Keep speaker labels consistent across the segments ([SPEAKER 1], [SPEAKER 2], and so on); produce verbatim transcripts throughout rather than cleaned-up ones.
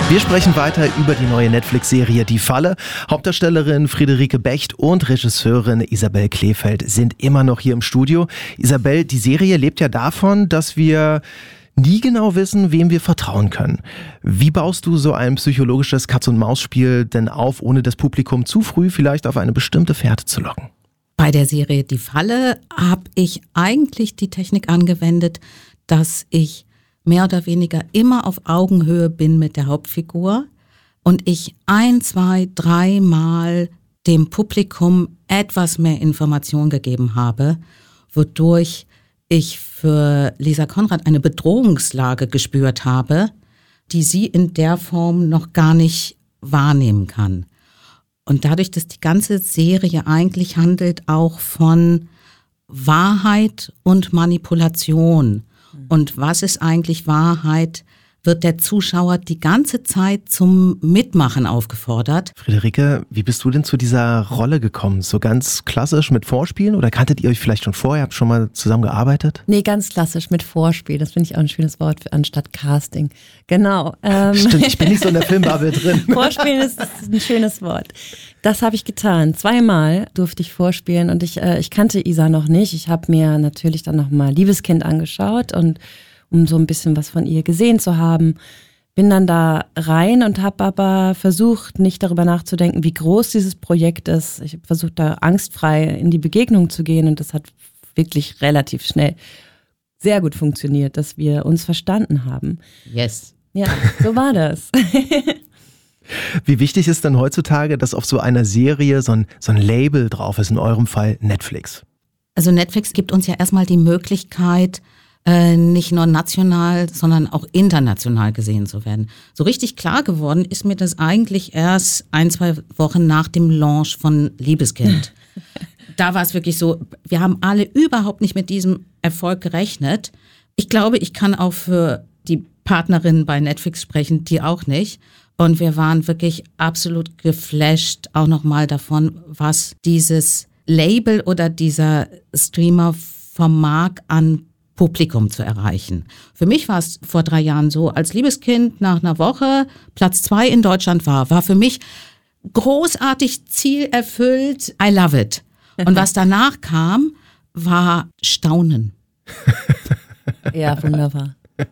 [SPEAKER 1] Wir sprechen weiter über die neue Netflix-Serie Die Falle. Hauptdarstellerin Friederike Becht und Regisseurin Isabel Kleefeld sind immer noch hier im Studio. Isabel, die Serie lebt ja davon, dass wir nie genau wissen, wem wir vertrauen können. Wie baust du so ein psychologisches Katz-und-Maus-Spiel denn auf, ohne das Publikum zu früh vielleicht auf eine bestimmte Fährte zu locken?
[SPEAKER 2] Bei der Serie Die Falle habe ich eigentlich die Technik angewendet, dass ich mehr oder weniger immer auf Augenhöhe bin mit der Hauptfigur und ich ein, zwei, dreimal dem Publikum etwas mehr Information gegeben habe, wodurch ich für Lisa Konrad eine Bedrohungslage gespürt habe, die sie in der Form noch gar nicht wahrnehmen kann. Und dadurch, dass die ganze Serie eigentlich handelt auch von Wahrheit und Manipulation. Und was ist eigentlich Wahrheit, wird der Zuschauer die ganze Zeit zum Mitmachen aufgefordert.
[SPEAKER 1] Friederike, wie bist du denn zu dieser Rolle gekommen? So ganz klassisch mit Vorspielen oder kanntet ihr euch vielleicht schon vorher? Habt schon mal zusammen gearbeitet?
[SPEAKER 3] Nee, ganz klassisch mit Vorspiel. Das finde ich auch ein schönes Wort für, anstatt Casting. Genau. Ähm
[SPEAKER 1] Stimmt, ich bin nicht so in der Filmbubble drin.
[SPEAKER 3] Vorspielen ist, ist ein schönes Wort. Das habe ich getan. Zweimal durfte ich vorspielen und ich, äh, ich kannte Isa noch nicht. Ich habe mir natürlich dann nochmal Liebeskind angeschaut und um so ein bisschen was von ihr gesehen zu haben. Bin dann da rein und habe aber versucht, nicht darüber nachzudenken, wie groß dieses Projekt ist. Ich habe versucht, da angstfrei in die Begegnung zu gehen und das hat wirklich relativ schnell sehr gut funktioniert, dass wir uns verstanden haben.
[SPEAKER 2] Yes.
[SPEAKER 3] Ja, so war das.
[SPEAKER 1] Wie wichtig ist denn heutzutage, dass auf so einer Serie so ein, so ein Label drauf ist, in eurem Fall Netflix?
[SPEAKER 2] Also Netflix gibt uns ja erstmal die Möglichkeit, nicht nur national, sondern auch international gesehen zu werden. So richtig klar geworden ist mir das eigentlich erst ein, zwei Wochen nach dem Launch von Liebeskind. Da war es wirklich so, wir haben alle überhaupt nicht mit diesem Erfolg gerechnet. Ich glaube, ich kann auch für die Partnerinnen bei Netflix sprechen, die auch nicht. Und wir waren wirklich absolut geflasht auch nochmal davon, was dieses Label oder dieser Streamer vermag an Publikum zu erreichen. Für mich war es vor drei Jahren so, als Liebeskind nach einer Woche Platz zwei in Deutschland war, war für mich großartig, zielerfüllt, I love it. Und was danach kam, war Staunen.
[SPEAKER 3] Ja, wunderbar.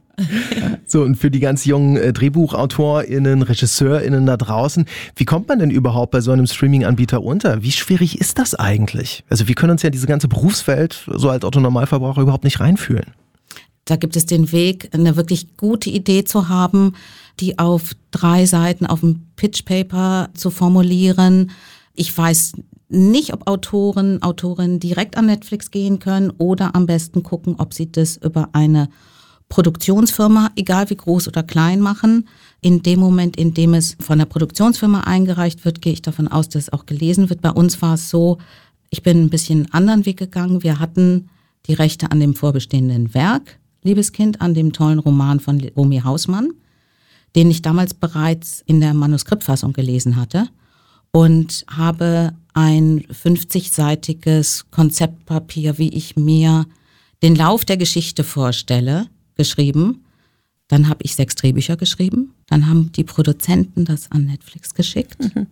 [SPEAKER 1] So, und für die ganz jungen äh, DrehbuchautorInnen, RegisseurInnen da draußen, wie kommt man denn überhaupt bei so einem Streaming-Anbieter unter? Wie schwierig ist das eigentlich? Also wir können uns ja diese ganze Berufswelt so als Otto-Normalverbraucher überhaupt nicht reinfühlen.
[SPEAKER 2] Da gibt es den Weg, eine wirklich gute Idee zu haben, die auf drei Seiten auf dem Pitchpaper zu formulieren. Ich weiß nicht, ob Autoren, Autorinnen direkt an Netflix gehen können oder am besten gucken, ob sie das über eine Produktionsfirma, egal wie groß oder klein, machen. In dem Moment, in dem es von der Produktionsfirma eingereicht wird, gehe ich davon aus, dass es auch gelesen wird. Bei uns war es so, ich bin ein bisschen einen anderen Weg gegangen. Wir hatten die Rechte an dem vorbestehenden Werk, Liebeskind, an dem tollen Roman von Romy Hausmann, den ich damals bereits in der Manuskriptfassung gelesen hatte und habe ein fünfzigseitiges Konzeptpapier, wie ich mir den Lauf der Geschichte vorstelle, geschrieben. Dann habe ich sechs Drehbücher geschrieben. Dann haben die Produzenten das an Netflix geschickt. Mhm.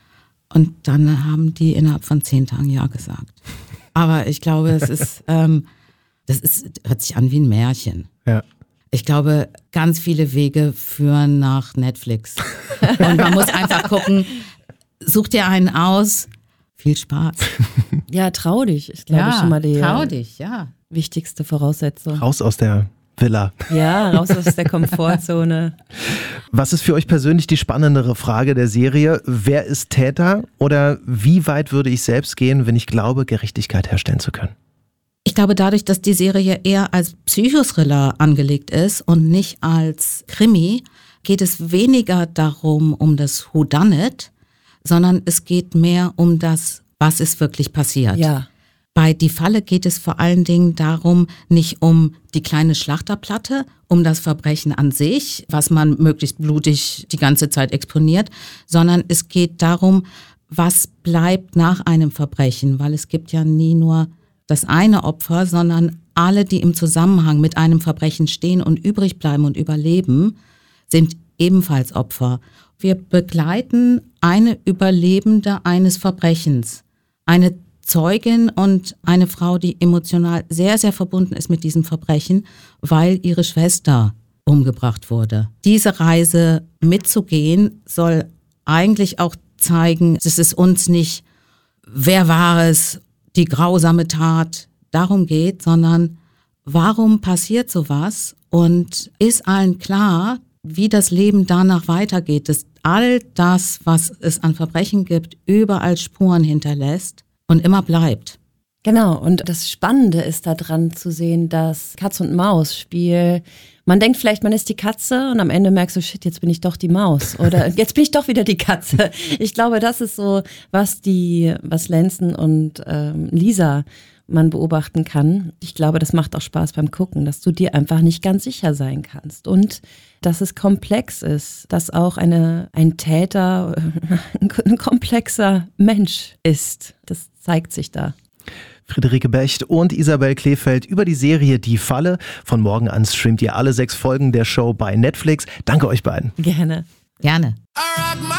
[SPEAKER 2] Und dann haben die innerhalb von zehn Tagen Ja gesagt. Aber ich glaube, es ist, ähm, das ist, hört sich an wie ein Märchen.
[SPEAKER 1] Ja.
[SPEAKER 2] Ich glaube, ganz viele Wege führen nach Netflix. Und man muss einfach gucken, such dir einen aus. Viel Spaß.
[SPEAKER 3] Ja, trau dich. Ich glaube,
[SPEAKER 2] ja,
[SPEAKER 3] schon mal die
[SPEAKER 2] trau dich, ja.
[SPEAKER 3] wichtigste Voraussetzung.
[SPEAKER 1] Raus aus der Villa.
[SPEAKER 3] Ja, raus aus der Komfortzone.
[SPEAKER 1] Was ist für euch persönlich die spannendere Frage der Serie? Wer ist Täter oder wie weit würde ich selbst gehen, wenn ich glaube, Gerechtigkeit herstellen zu können?
[SPEAKER 2] Ich glaube, dadurch, dass die Serie eher als Psychothriller angelegt ist und nicht als Krimi, geht es weniger darum, um das Whodunit, sondern es geht mehr um das, was ist wirklich passiert.
[SPEAKER 3] Ja.
[SPEAKER 2] Bei Die Falle geht es vor allen Dingen darum, nicht um die kleine Schlachterplatte, um das Verbrechen an sich, was man möglichst blutig die ganze Zeit exponiert, sondern es geht darum, was bleibt nach einem Verbrechen, weil es gibt ja nie nur das eine Opfer, sondern alle, die im Zusammenhang mit einem Verbrechen stehen und übrig bleiben und überleben, sind ebenfalls Opfer. Wir begleiten eine Überlebende eines Verbrechens, eine Zeugin und eine Frau, die emotional sehr, sehr verbunden ist mit diesem Verbrechen, weil ihre Schwester umgebracht wurde. Diese Reise mitzugehen soll eigentlich auch zeigen, dass es uns nicht, wer war es, die grausame Tat, darum geht, sondern warum passiert sowas und ist allen klar, wie das Leben danach weitergeht, dass all das, was es an Verbrechen gibt, überall Spuren hinterlässt und immer bleibt.
[SPEAKER 3] Genau, und das Spannende ist daran zu sehen, dass Katz-und-Maus-Spiel, man denkt vielleicht, man ist die Katze und am Ende merkst du, shit, jetzt bin ich doch die Maus oder jetzt bin ich doch wieder die Katze. Ich glaube, das ist so, was die, was Lenzen und ähm, Lisa man beobachten kann. Ich glaube, das macht auch Spaß beim Gucken, dass du dir einfach nicht ganz sicher sein kannst und dass es komplex ist, dass auch eine, ein Täter ein komplexer Mensch ist. Das zeigt sich da.
[SPEAKER 1] Friederike Becht und Isabel Kleefeld über die Serie Die Falle. Von morgen an streamt ihr alle sechs Folgen der Show bei Netflix. Danke euch beiden.
[SPEAKER 3] Gerne.
[SPEAKER 2] Gerne.